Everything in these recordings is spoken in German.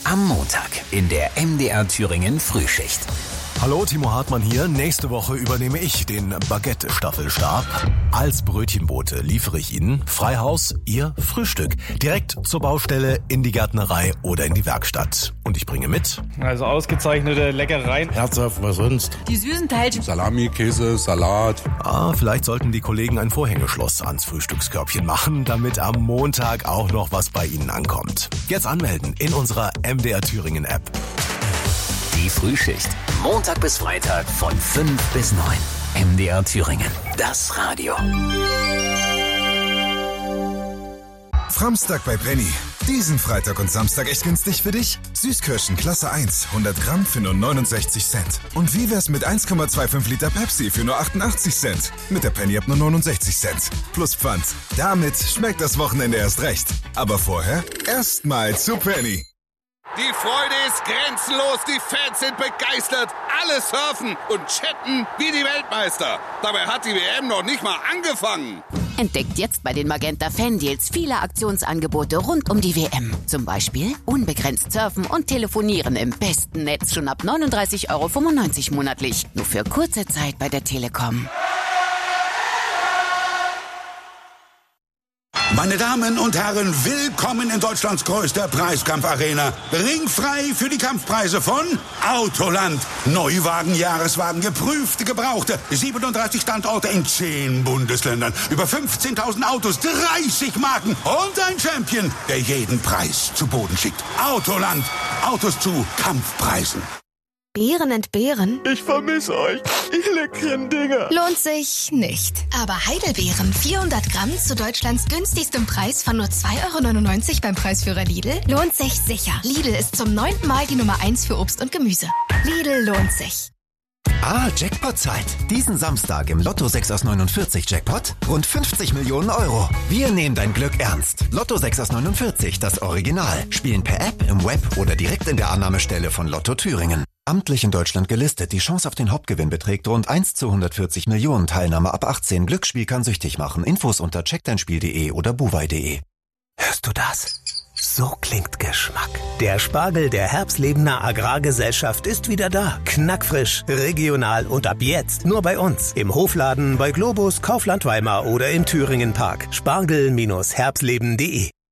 Am Montag in der MDR Thüringen Frühschicht. Hallo, Timo Hartmann hier. Nächste Woche übernehme ich den Baguette-Staffelstab. Als Brötchenbote liefere ich Ihnen Freihaus, Ihr Frühstück. Direkt zur Baustelle, in die Gärtnerei oder in die Werkstatt. Und ich bringe mit. Also ausgezeichnete Leckereien. Herzhaft, was sonst? Die süßen Teilchen. Salami, Käse, Salat. Vielleicht sollten die Kollegen ein Vorhängeschloss ans Frühstückskörbchen machen, damit am Montag auch noch was bei Ihnen ankommt. Jetzt anmelden in unserer MDR Thüringen App. Die Frühschicht. Montag bis Freitag von 5 bis 9. MDR Thüringen. Das Radio. Framstag bei Penny. Diesen Freitag und Samstag echt günstig für dich? Süßkirschen Klasse 1, 100 Gramm für nur 69 Cent. Und wie wär's mit 1,25 Liter Pepsi für nur 88 Cent? Mit der Penny-App nur 69 Cent. Plus Pfand. Damit schmeckt das Wochenende erst recht. Aber vorher erstmal zu Penny. Die Freude ist grenzenlos, die Fans sind begeistert, alle surfen und chatten wie die Weltmeister. Dabei hat die WM noch nicht mal angefangen. Entdeckt jetzt bei den Magenta Fan-Deals viele Aktionsangebote rund um die WM. Zum Beispiel unbegrenzt surfen und telefonieren im besten Netz schon ab 39,95 € monatlich. Nur für kurze Zeit bei der Telekom. Meine Damen und Herren, willkommen in Deutschlands größter Preiskampfarena. Ringfrei für die Kampfpreise von Autoland. Neuwagen, Jahreswagen, geprüfte, gebrauchte. 37 Standorte in 10 Bundesländern. Über 15.000 Autos, 30 Marken und ein Champion, der jeden Preis zu Boden schickt. Autoland. Autos zu Kampfpreisen. Beeren entbehren? Ich vermisse euch, ihr leckeren Dinger. Lohnt sich nicht. Aber Heidelbeeren, 400 Gramm zu Deutschlands günstigstem Preis von nur 2,99 € beim Preisführer Lidl, lohnt sich sicher. Lidl ist zum 9. Mal die Nummer 1 für Obst und Gemüse. Lidl lohnt sich. Jackpot-Zeit. Diesen Samstag im Lotto 6 aus 49 Jackpot rund 50 Millionen €. Wir nehmen dein Glück ernst. Lotto 6 aus 49, das Original. Spielen per App, im Web oder direkt in der Annahmestelle von Lotto Thüringen. Amtlich in Deutschland gelistet. Die Chance auf den Hauptgewinn beträgt rund 1 zu 140 Millionen. Teilnahme ab 18. Glücksspiel kann süchtig machen. Infos unter checkdeinspiel.de oder buwei.de. Hörst du das? So klingt Geschmack. Der Spargel der Herbstlebener Agrargesellschaft ist wieder da. Knackfrisch, regional und ab jetzt nur bei uns. Im Hofladen, bei Globus, Kaufland Weimar oder im Thüringen Park. Spargel-herbstleben.de.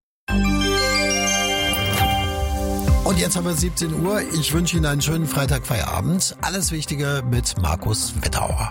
Und jetzt haben wir 17 Uhr. Ich wünsche Ihnen einen schönen Freitagfeierabend. Alles Wichtige mit Markus Wettauer.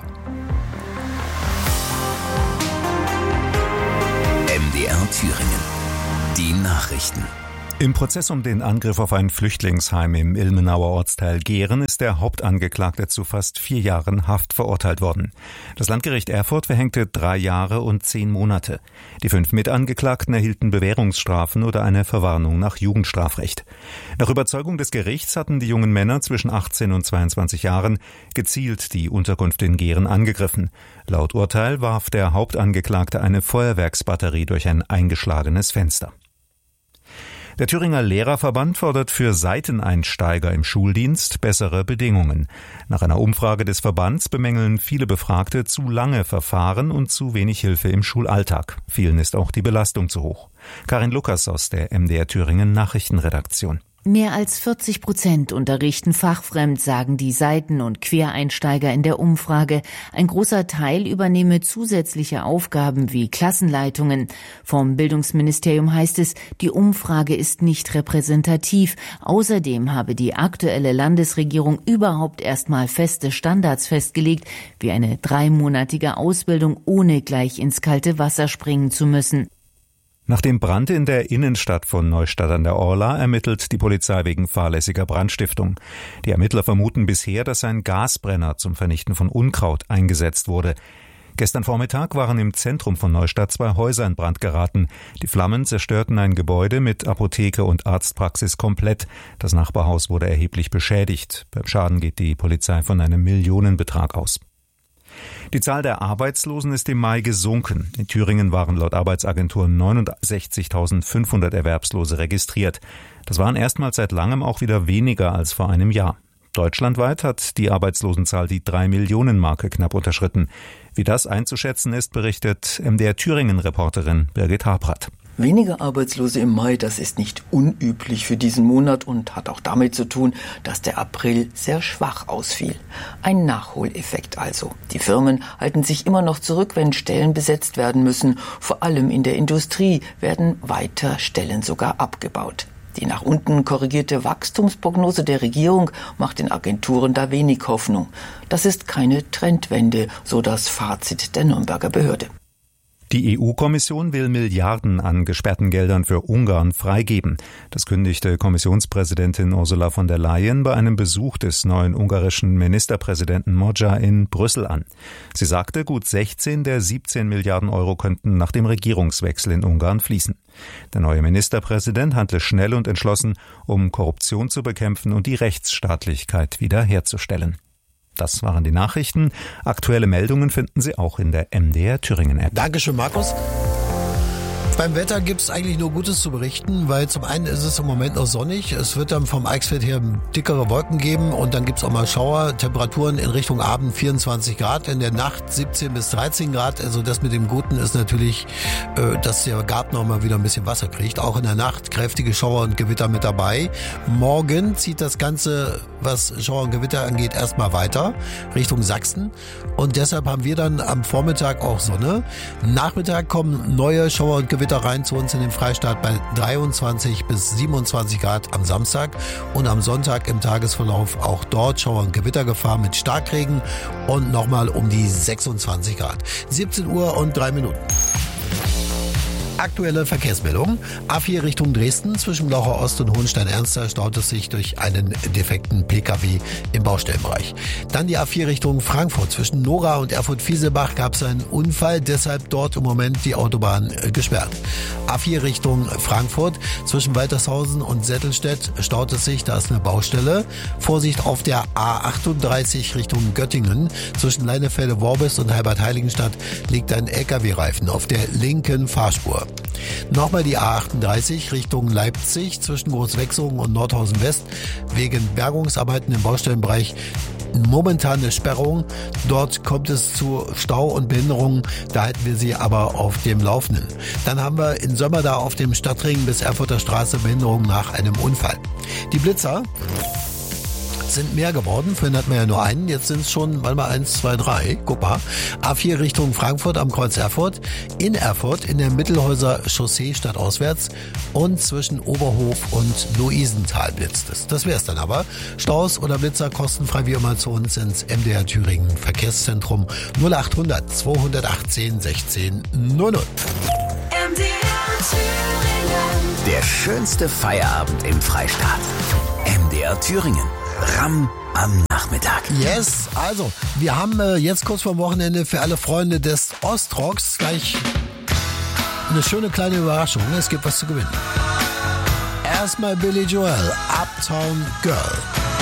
MDR Thüringen. Die Nachrichten. Im Prozess um den Angriff auf ein Flüchtlingsheim im Ilmenauer Ortsteil Gehren ist der Hauptangeklagte zu fast 4 Jahren Haft verurteilt worden. Das Landgericht Erfurt verhängte 3 Jahre und 10 Monate. Die 5 Mitangeklagten erhielten Bewährungsstrafen oder eine Verwarnung nach Jugendstrafrecht. Nach Überzeugung des Gerichts hatten die jungen Männer zwischen 18 und 22 Jahren gezielt die Unterkunft in Gehren angegriffen. Laut Urteil warf der Hauptangeklagte eine Feuerwerksbatterie durch ein eingeschlagenes Fenster. Der Thüringer Lehrerverband fordert für Seiteneinsteiger im Schuldienst bessere Bedingungen. Nach einer Umfrage des Verbands bemängeln viele Befragte zu lange Verfahren und zu wenig Hilfe im Schulalltag. Vielen ist auch die Belastung zu hoch. Karin Lukas aus der MDR Thüringen Nachrichtenredaktion. Mehr als 40% unterrichten fachfremd, sagen die Seiten- und Quereinsteiger in der Umfrage. Ein großer Teil übernehme zusätzliche Aufgaben wie Klassenleitungen. Vom Bildungsministerium heißt es, die Umfrage ist nicht repräsentativ. Außerdem habe die aktuelle Landesregierung überhaupt erstmal feste Standards festgelegt, wie eine 3-monatige Ausbildung, ohne gleich ins kalte Wasser springen zu müssen. Nach dem Brand in der Innenstadt von Neustadt an der Orla ermittelt die Polizei wegen fahrlässiger Brandstiftung. Die Ermittler vermuten bisher, dass ein Gasbrenner zum Vernichten von Unkraut eingesetzt wurde. Gestern Vormittag waren im Zentrum von Neustadt 2 Häuser in Brand geraten. Die Flammen zerstörten ein Gebäude mit Apotheke und Arztpraxis komplett. Das Nachbarhaus wurde erheblich beschädigt. Beim Schaden geht die Polizei von einem Millionenbetrag aus. Die Zahl der Arbeitslosen ist im Mai gesunken. In Thüringen waren laut Arbeitsagentur 69.500 Erwerbslose registriert. Das waren erstmals seit langem auch wieder weniger als vor einem Jahr. Deutschlandweit hat die Arbeitslosenzahl die 3-Millionen-Marke knapp unterschritten. Wie das einzuschätzen ist, berichtet MDR Thüringen-Reporterin Birgit Habrath. Weniger Arbeitslose im Mai, das ist nicht unüblich für diesen Monat und hat auch damit zu tun, dass der April sehr schwach ausfiel. Ein Nachholeffekt also. Die Firmen halten sich immer noch zurück, wenn Stellen besetzt werden müssen. Vor allem in der Industrie werden weiter Stellen sogar abgebaut. Die nach unten korrigierte Wachstumsprognose der Regierung macht den Agenturen da wenig Hoffnung. Das ist keine Trendwende, so das Fazit der Nürnberger Behörde. Die EU-Kommission will Milliarden an gesperrten Geldern für Ungarn freigeben. Das kündigte Kommissionspräsidentin Ursula von der Leyen bei einem Besuch des neuen ungarischen Ministerpräsidenten Magyar in Brüssel an. Sie sagte, gut 16 der 17 Milliarden Euro könnten nach dem Regierungswechsel in Ungarn fließen. Der neue Ministerpräsident handle schnell und entschlossen, um Korruption zu bekämpfen und die Rechtsstaatlichkeit wiederherzustellen. Das waren die Nachrichten. Aktuelle Meldungen finden Sie auch in der MDR Thüringen App. Dankeschön, Markus. Beim Wetter gibt es eigentlich nur Gutes zu berichten, weil zum einen ist es im Moment noch sonnig. Es wird dann vom Eichsfeld her dickere Wolken geben und dann gibt es auch mal Schauer. Temperaturen in Richtung Abend 24 Grad, in der Nacht 17 bis 13 Grad. Also das mit dem Guten ist natürlich, dass der Garten auch mal wieder ein bisschen Wasser kriegt. Auch in der Nacht kräftige Schauer und Gewitter mit dabei. Morgen zieht das Ganze, was Schauer und Gewitter angeht, erstmal weiter Richtung Sachsen. Und deshalb haben wir dann am Vormittag auch Sonne. Nachmittag kommen neue Schauer und Gewitter rein zu uns in den Freistaat bei 23 bis 27 Grad am Samstag und am Sonntag im Tagesverlauf auch dort Schauer- und Gewittergefahr mit Starkregen und nochmal um die 26 Grad. 17 Uhr und 3 Minuten. Aktuelle Verkehrsmeldung. A4 Richtung Dresden zwischen Blaucher Ost und Hohenstein-Ernster staut es sich durch einen defekten Pkw im Baustellenbereich. Dann die A4 Richtung Frankfurt. Zwischen Nora und Erfurt-Fieselbach gab es einen Unfall, deshalb dort im Moment die Autobahn gesperrt. A4 Richtung Frankfurt zwischen Waltershausen und Settelstedt staut es sich, da ist eine Baustelle. Vorsicht auf der A38 Richtung Göttingen. Zwischen Leinefelde-Worbis und Heilbad-Heiligenstadt liegt ein LKW-Reifen auf der linken Fahrspur. Nochmal die A38 Richtung Leipzig zwischen Großwechsungen und Nordhausen West wegen Bergungsarbeiten im Baustellenbereich momentane Sperrung. Dort kommt es zu Stau und Behinderungen, da halten wir Sie aber auf dem Laufenden. Dann haben wir in Sömmerda auf dem Stadtring bis Erfurter Straße Behinderung nach einem Unfall. Die Blitzer sind mehr geworden. Vorhin hatten wir ja nur einen. Jetzt sind es schon mal 1, 2, 3. Guck mal. A4 Richtung Frankfurt am Kreuz Erfurt. In Erfurt in der Mittelhäuser Chaussee stadtauswärts und zwischen Oberhof und Luisenthal blitzt es. Das wär's dann aber. Staus oder Blitzer kostenfrei wie immer zu uns ins MDR Thüringen Verkehrszentrum 0800 218 16 00. MDR Thüringen. Der schönste Feierabend im Freistaat. MDR Thüringen. Ramm am Nachmittag. Yes, also wir haben jetzt kurz vor Wochenende für alle Freunde des Ostrocks gleich eine schöne kleine Überraschung. Es gibt was zu gewinnen. Erstmal Billy Joel, Uptown Girl.